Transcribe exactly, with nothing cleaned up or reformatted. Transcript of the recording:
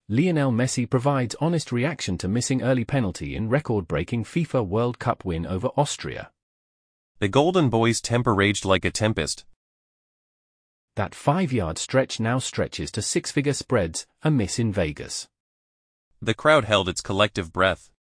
Lionel Messi provides honest reaction to missing early penalty in record-breaking FIFA World Cup win over Austria. The Golden Boy's temper raged like a tempest. That five-yard stretch now stretches to six-figure spreads, a miss in Vegas. The crowd held its collective breath.